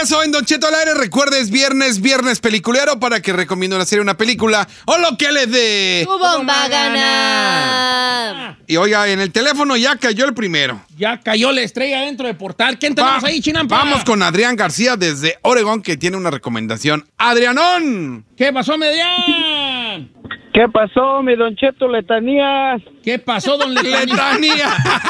regreso en Don Cheto al aire. Recuerda, es viernes peliculero para que recomiende una serie, una película o lo que le dé. ¡Tu bomba gana! Y oiga, en el teléfono ya cayó el primero. Ya cayó la estrella dentro del portal. ¿Quién tenemos ahí, Chinampa? Vamos con Adrián García desde Oregón, que tiene una recomendación. ¡Adrianón! ¿Qué pasó, Median? ¿Qué pasó, mi Don Cheto Letanías? ¿Qué pasó, Don Letanías? ¡Letanía!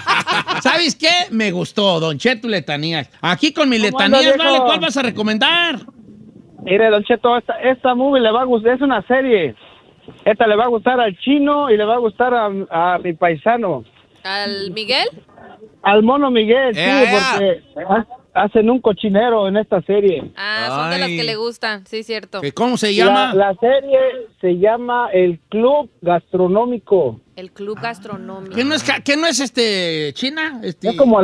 ¿Sabes qué? Me gustó, Don Cheto Letanías. Aquí con mi ¿Cómo Letanías, anda, vale, viejo? ¿cuál vas a recomendar? Mire, Don Cheto, esta movie le va a gustar, es una serie. Esta le va a gustar al chino y le va a gustar a mi paisano. ¿Al Miguel? Al mono Miguel, sí, porque hacen un cochinero en esta serie. Ah, son de las que le gustan, sí, cierto. ¿Cómo se llama? La serie se llama El Club Gastronómico. El Club Gastronómico. ¿Qué no es China? Es como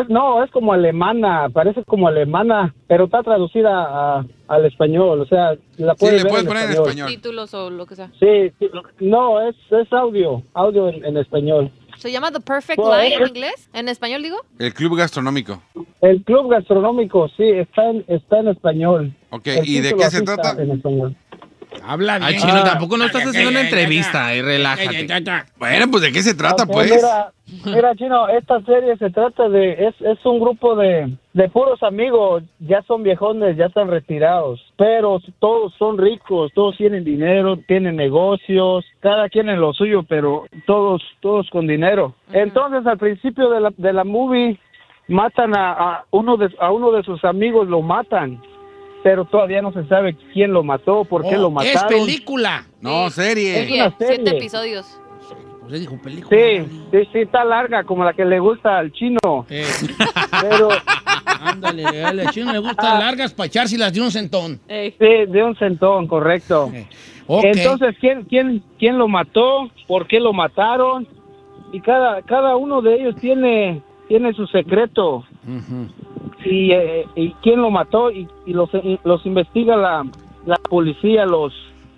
es como alemana, parece como alemana, pero está traducida al español, o sea, la Sí, puedes le ver puedes poner en español. Títulos o lo que sea. Sí, no, es audio en español. ¿Se llama The Perfect Bueno, Lie en inglés? ¿En español digo? El Club Gastronómico. El Club Gastronómico, sí, está en español. Ok, El ¿y de título qué así se está trata? en español. Habla bien. Ay, Chino, tampoco no estás haciendo una entrevista. Y relájate. Bueno, pues ¿de qué se trata, Ok, pues? Mira, Chino, esta serie se trata es un grupo de puros amigos, ya son viejones, ya están retirados, pero todos son ricos, todos tienen dinero, tienen negocios, cada quien en lo suyo, pero todos con dinero. Entonces, al principio de la movie, matan a uno de sus amigos, lo matan. Pero todavía no se sabe quién lo mató, por qué lo mataron. Es película. No, serie. Es una serie. 7 episodios. Pues dijo película. Sí, está larga, como la que le gusta al chino. Pero Ándale, al chino le gustan largas para echárselas de un centón. sí, de un centón, correcto. Okay. Entonces, ¿quién lo mató? ¿Por qué lo mataron? Y cada uno de ellos tiene su secreto. Y quién lo mató y los investiga la policía, los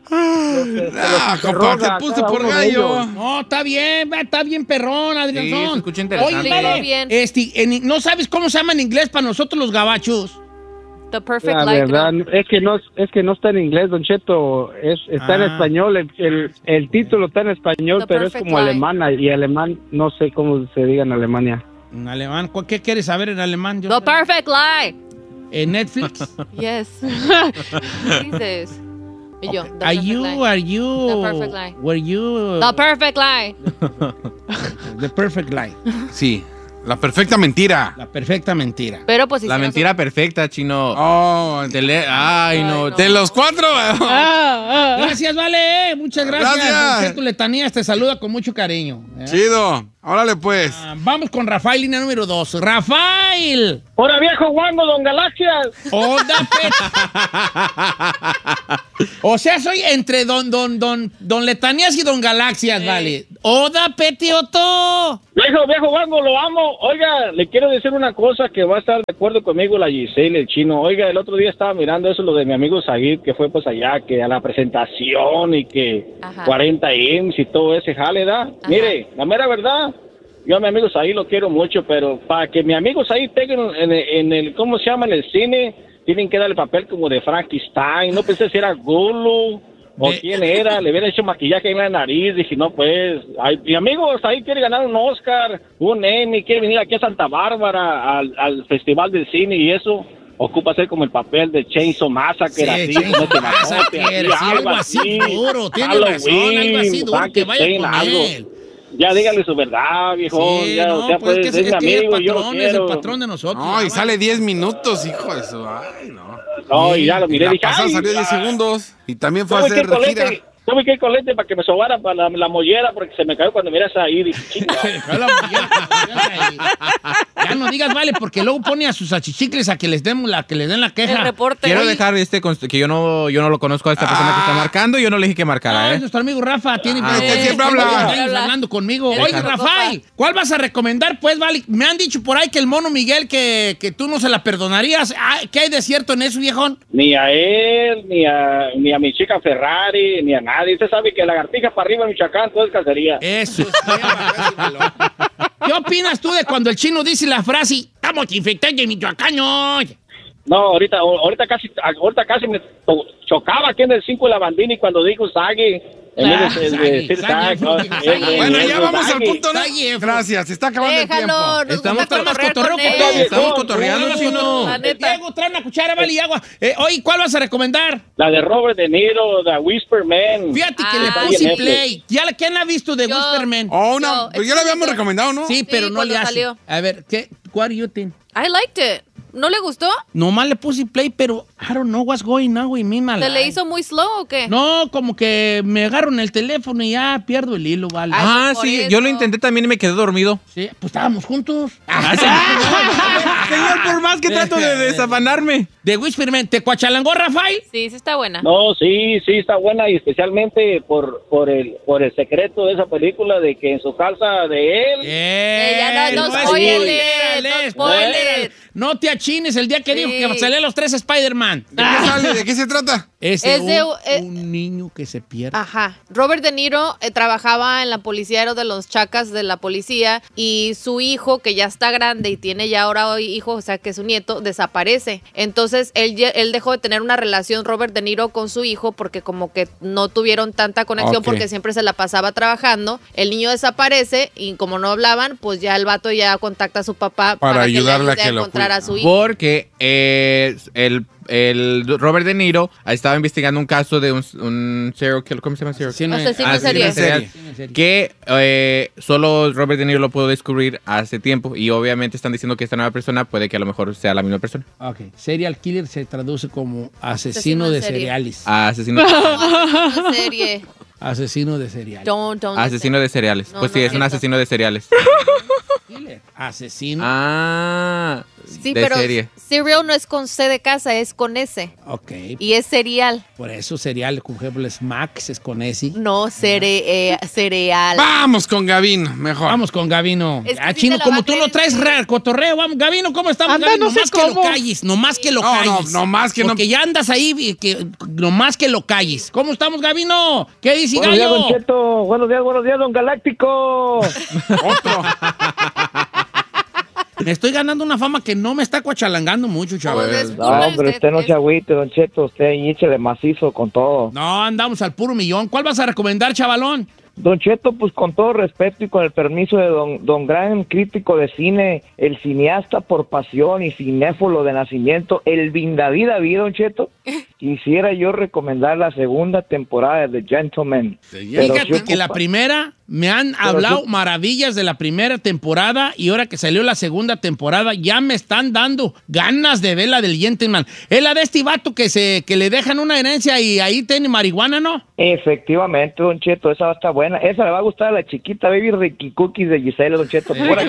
compa, te puse por gallo. No, está bien perrón, Adrián. Sí, se escucha interesante. Oye, Léelo vale, bien. ¿no sabes cómo se llama en inglés para nosotros los gabachos? The Perfect La Lie. verdad, creo. es que no está en inglés, Don Cheto, está en español, el título está en español, The pero es Perfect como Lie. alemana, y alemán no sé cómo se diga en Alemania. En alemán. ¿Qué quieres saber en alemán? The Perfect Lie. ¿En Netflix? Yes. ¿Qué dices? Y yo, The Are Perfect you, Lie. The Perfect Lie. were you... The Perfect Lie. The Perfect Lie. Sí, la perfecta mentira. La perfecta mentira. Pero pues La hicieron mentira perfecta, Chino. Oh, Ay, no. de los cuatro. Gracias, Vale. Muchas gracias. Gracias. Don Cheto Letanías te saluda con mucho cariño. Chido. Órale, pues. Vamos con Rafael, línea número 2. ¡Rafael! ¡Hola, viejo guango, don Galaxias! ¡Onda, O sea, soy entre don Letanías y don Galaxias, vale. ¡Oda, Petioto! Viejo guango, lo amo. Oiga, le quiero decir una cosa que va a estar de acuerdo conmigo la Giselle, el chino. Oiga, el otro día estaba mirando eso, lo de mi amigo Saguid, que fue pues allá, que a la presentación y que Ajá. 40 M's y todo ese jale, ¿da? Ajá. Mire, la mera verdad, yo a mi amigo Saguid lo quiero mucho, pero para que mi amigo Saguid tenga en el, ¿cómo se llama? En el cine, tienen que darle papel como de Frankenstein. No pensé si era Gulu o quién era, le hubiera hecho maquillaje en la nariz. Dije, no, pues, mi amigo Saguid quiere ganar un Oscar, un Emmy, quiere venir aquí a Santa Bárbara al Festival del Cine y eso. Ocupa ser como el papel de Chainsaw Massacre, así, Chainsaw como Massacre, sí, algo así duro, tiene razón, algo así duro, que vaya con él. Ya dígale su verdad, viejo. Sí, ya, no, o sea, pues pues, que es mi amigo, yo lo es el quiero. patrón de nosotros. No, y sale 10 minutos, hijo de su. Ay, no. No, y ya lo miré, La dije, pasada ay, salió 10 segundos. Y también fue a tuve que hacer ir con gira. lente, tuve que ir con lente para que me sobara para la mollera, porque se me cayó cuando miras ahí. Dije, chinga. Ya no digas, vale, porque luego pone a sus achichicles a que les den la queja. El reporte. Quiero Oye, dejar que yo no lo conozco a esta persona que está marcando. Yo no le dije que marcara, Ah, ¿eh? es nuestro amigo Rafa, tiene que siempre habla. hablando conmigo. Oye, Deja. Rafael, ¿cuál vas a recomendar? Pues, vale, me han dicho por ahí que el mono Miguel, que tú no se la perdonarías. Ah, ¿qué hay de cierto en eso, viejón? Ni a él, ni a mi chica Ferrari, ni a nadie. Usted sabe que lagartija para arriba en Michoacán, todo es cacería. Eso. ¿Qué opinas tú de cuando el chino dice la frase, estamos infectados de michoacanos? No, ahorita casi me chocaba aquí en el 5 de la Bandini cuando dijo Saggy. En vez de decir Sag, no, Bueno, ya vamos al punto, ¿no? Saggy. Gracias, se está acabando el tiempo. Déjalo, nos Estamos gusta más cotorrear cotorreo con que él. todo. Estamos cotorreando, No, chino. La neta. Diego, trae una cuchara, vale, y agua. Oye, ¿cuál vas a recomendar? La de Robert De Niro, The Whisper Man. Fíjate que Ah. le Está puse bien play. ¿Quién ha visto de Yo. Whisperman? Oh, Yo, no, pues ya lo habíamos excelente. recomendado, ¿no? Sí, pero no cuando le hace. salió. A ver, what do you think? I liked it. ¿No le gustó? Nomás le puse play, pero I don't know what's going on with me, my ¿Se le life. hizo muy slow o qué? No, como que me agarro en el teléfono y ya pierdo el hilo, vale. Ay, Ah, por sí, eso. yo lo intenté también y me quedé dormido. Sí, pues estábamos juntos. Señor, por más que trato de desafanarme. De Whisperman, ¿te cuachalangó, Rafael? Sí, sí está buena. No, sí, está buena y especialmente por el secreto de esa película de que en su casa de él. Ya no spoiler, no spoiler. No te achines el día que dijo Sí. que salían los 3 Spider-Man. ¿De qué sale? ¿De qué se trata? Es Es de- un niño que se pierde. Ajá. Robert De Niro trabajaba en la policía, era de los chacas de la policía, y su hijo, que ya está grande y tiene ya ahora hijo, o sea que su nieto, desaparece. Entonces él dejó de tener una relación, Robert De Niro, con su hijo, porque como que no tuvieron tanta conexión, Ok. porque siempre se la pasaba trabajando. El niño desaparece y como no hablaban, pues ya el vato ya contacta a su papá Para que le ayudarle a ayude que lo encontrar cuide. a su hijo. Porque el Robert De Niro estaba investigando un caso de un serial killer. ¿Cómo se llama? Asesino en Asesino serie. serial, que solo Robert De Niro lo pudo descubrir hace tiempo y obviamente están diciendo que esta nueva persona puede que a lo mejor sea la misma persona. Ok. Serial killer se traduce como asesino Asesino en de serie. cereales. Asesino, Una serie. Asesino de cereales. Don't asesino de cereales. No, Pues no sí, es es un cierto. asesino de cereales. Killer. Asesino. Ah, Sí, de pero serie. cereal no es con C de casa, es con S. Ok. Y es cereal, Por eso cereal, por ejemplo, es Max, es con ese. no cereal. Vamos con Gavino, mejor. Vamos con Gavino. Es que Ah, sí Chino, te la como va a tú lo creer, traes, sí. cotorreo. Vamos, Gavino, ¿cómo estamos, Anda, Gavino? no sé Nomás que lo cómo. calles, nomás que lo No, calles. no más que no- Porque ya andas ahí, y que, nomás que lo calles. ¿Cómo estamos, Gavino? ¿Qué dice Buenos días, Gallo? Don Cheto. Buenos días, Don Galáctico. Otro. Me estoy ganando una fama que no me está cuachalangando mucho, chaval. Pues, No, hombre, usted no se agüite, Don Cheto. Usted ahí échele macizo con todo. No, andamos al puro millón. ¿Cuál vas a recomendar, chavalón? Don Cheto, pues con todo respeto y con el permiso de don gran crítico de cine, el cineasta por pasión y cinéfilo de nacimiento, el David, Don Cheto, quisiera yo recomendar la segunda temporada de The Gentleman. Pero Fíjate sí que la ocupa- primera, me han hablado maravillas de la primera temporada y ahora que salió la segunda temporada ya me están dando ganas de ver la del Gentleman. Es la de este vato que le dejan una herencia y ahí tiene marihuana, ¿no? Efectivamente, Don Cheto, esa va a estar buena. Esa le va a gustar a la chiquita Baby Ricky Cookies de Gisela, Don Cheto. Pura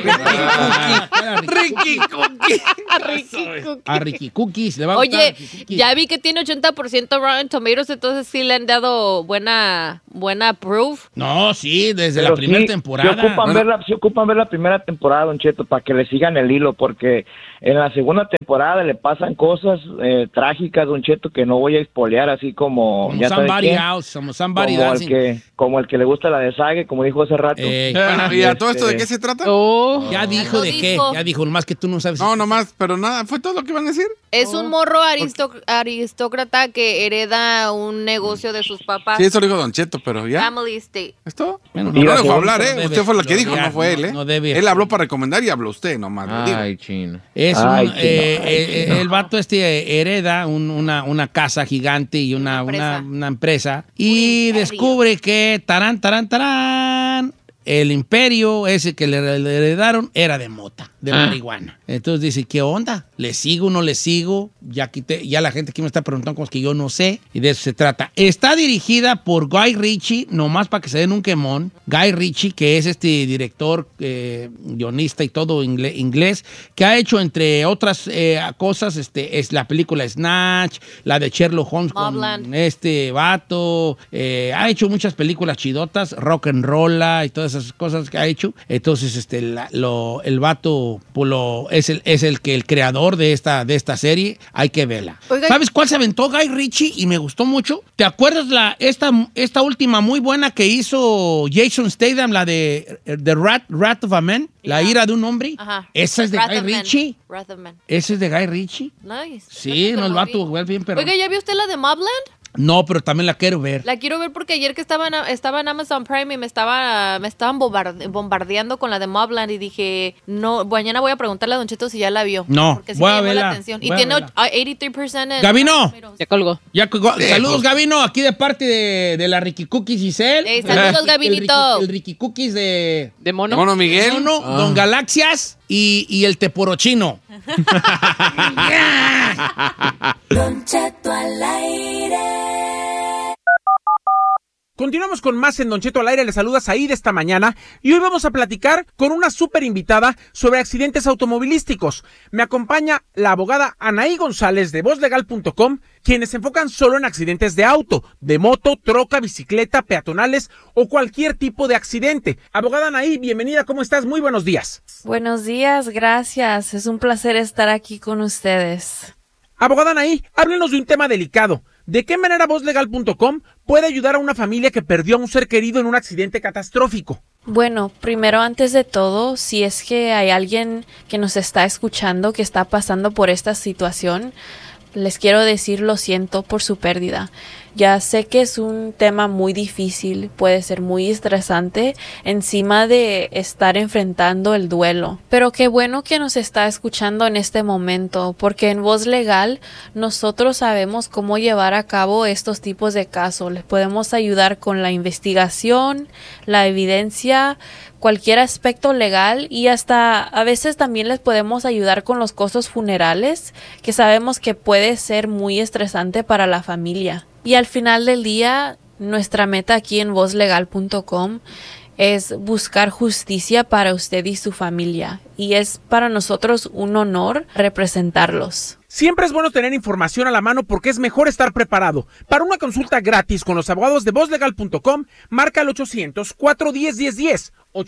Ricky Cookies. A Ricky Cookies le va a gustar. Oye, Ricky Cookies. ya vi que tiene 80% Rotten Tomatoes, entonces sí le han dado buena proof. No, sí, desde la Pero primera sí, temporada. Se ocupan ver la primera temporada, Don Cheto, para que le sigan el hilo, porque en la segunda temporada le pasan cosas trágicas, Don Cheto, que no voy a espolear, así como... Como ya sabe Somebody quién, Else, como Somebody como Dancing. como el que le gusta la de Sague, como dijo hace rato. Bueno, ¿y a todo esto de qué se trata? Oh. Ya dijo lo de qué, dijo. ya dijo, nomás que tú no sabes. No, nomás, pero nada, ¿fue todo lo que van a decir? Es un morro aristócrata que hereda un negocio de sus papás. Sí, eso lo dijo Don Cheto, pero ya. Family Estate. ¿Esto? Bueno, No Y la dejó segunda hablar, no ¿eh? debe Usted fue el que dijo, gloriar, no fue él, ¿eh? no debe. Él habló para recomendar y habló usted, nomás. lo digo. Ay, chino. Es Ay, un, qué el vato hereda una casa gigante y una empresa y imperio. descubre que tarán, el imperio ese que le heredaron era de mota, de marihuana. Entonces dice, ¿qué onda? ¿Le sigo o no le sigo? Ya la gente aquí me está preguntando cosas que yo no sé y de eso se trata. Está dirigida por Guy Ritchie, nomás para que se den un quemón. Guy Ritchie, que es este director, guionista y todo inglés, que ha hecho entre otras cosas, es la película Snatch, la de Sherlock Holmes Mobland. con este vato, ha hecho muchas películas chidotas, rock and roll y todas esas cosas que ha hecho. Entonces, el vato es el creador de esta serie. Hay que verla. Oiga, ¿Sabes cuál se aventó Guy Ritchie y me gustó mucho? ¿Te acuerdas esta última muy buena que hizo Jason Statham, la de The Wrath of a Man? La ira de un hombre. Ajá. Esa es de Guy Ritchie. Wrath of Man. Ese es de Guy Ritchie. Nice. Sí, no, el vato igual bien, pero... Oiga, ¿ya vio usted la de Mobland? No, pero también la quiero ver. La quiero ver porque ayer que estaba en Amazon Prime y me estaban bombardeando con la de Mobland y dije, no, mañana voy a preguntarle a Don Cheto si ya la vio. No, porque sí voy me a llamó verla, la atención. Y voy a tiene verla. 83% en... Gabino. Ya colgó. Saludos, Gabino, aquí de parte de la Ricky Cookies Giselle. Saludos, Gabinito. El Ricky Cookies de ¿De mono? Mono Miguel. Mono, Don Galaxias y el Teporochino. Don Cheto al aire. Continuamos con más en Don Cheto al aire. Les saluda Said esta mañana y hoy vamos a platicar con una súper invitada sobre accidentes automovilísticos. Me acompaña la abogada Anaí González de VozLegal.com, quienes se enfocan solo en accidentes de auto, de moto, troca, bicicleta, peatonales o cualquier tipo de accidente. Abogada Anaí, bienvenida, ¿cómo estás? Muy buenos días. Buenos días, gracias. Es un placer estar aquí con ustedes. Abogada Anaí, háblenos de un tema delicado. ¿De qué manera VozLegal.com puede ayudar a una familia que perdió a un ser querido en un accidente catastrófico? Bueno, primero, antes de todo, si es que hay alguien que nos está escuchando que está pasando por esta situación, les quiero decir lo siento por su pérdida. Ya sé que es un tema muy difícil, puede ser muy estresante encima de estar enfrentando el duelo. Pero qué bueno que nos está escuchando en este momento, porque en Voz Legal nosotros sabemos cómo llevar a cabo estos tipos de casos. Les podemos ayudar con la investigación, la evidencia, cualquier aspecto legal y hasta a veces también les podemos ayudar con los costos funerales, que sabemos que puede ser muy estresante para la familia. Y al final del día, nuestra meta aquí en VozLegal.com es buscar justicia para usted y su familia. Y es para nosotros un honor representarlos. Siempre es bueno tener información a la mano porque es mejor estar preparado. Para una consulta gratis con los abogados de VozLegal.com, marca el 800-410-1010.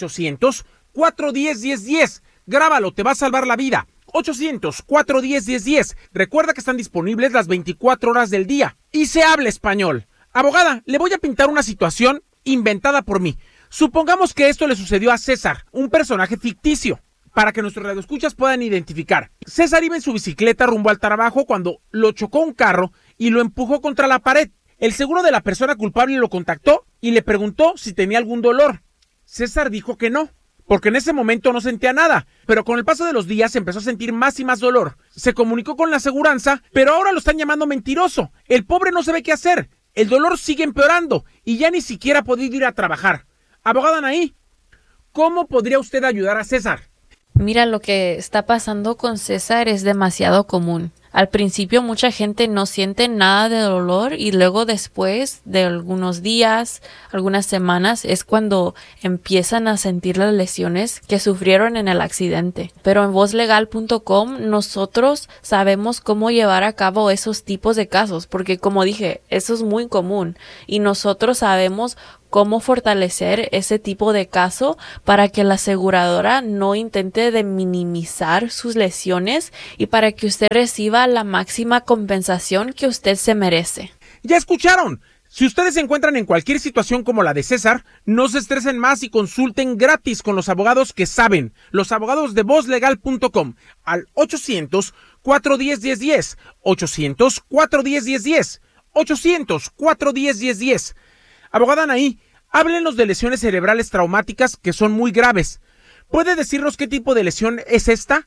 800-410-1010. Grábalo, te va a salvar la vida. 800-410-1010. Recuerda que están disponibles las 24 horas del día. Y se habla español. Abogada, le voy a pintar una situación inventada por mí. Supongamos que esto le sucedió a César, un personaje ficticio, para que nuestros radioescuchas puedan identificar. César iba en su bicicleta rumbo al trabajo cuando lo chocó un carro y lo empujó contra la pared. El seguro de la persona culpable lo contactó y le preguntó si tenía algún dolor. César dijo que no, porque en ese momento no sentía nada, pero con el paso de los días empezó a sentir más y más dolor. Se comunicó con la aseguranza, pero ahora lo están llamando mentiroso. El pobre no sabe qué hacer. El dolor sigue empeorando y ya ni siquiera ha podido ir a trabajar. Abogada Anaí, ¿cómo podría usted ayudar a César? Mira, lo que está pasando con César es demasiado común. Al principio mucha gente no siente nada de dolor y luego después de algunos días, algunas semanas, es cuando empiezan a sentir las lesiones que sufrieron en el accidente. Pero en VozLegal.com nosotros sabemos cómo llevar a cabo esos tipos de casos, porque como dije, eso es muy común y nosotros sabemos cómo fortalecer ese tipo de caso para que la aseguradora no intente de minimizar sus lesiones y para que usted reciba la máxima compensación que usted se merece. ¡Ya escucharon! Si ustedes se encuentran en cualquier situación como la de César, no se estresen más y consulten gratis con los abogados que saben, los abogados de VozLegal.com al 800-410-1010, 800-410-1010, 800-410-1010. Abogada Anaí, háblenos de lesiones cerebrales traumáticas que son muy graves. ¿Puede decirnos qué tipo de lesión es esta?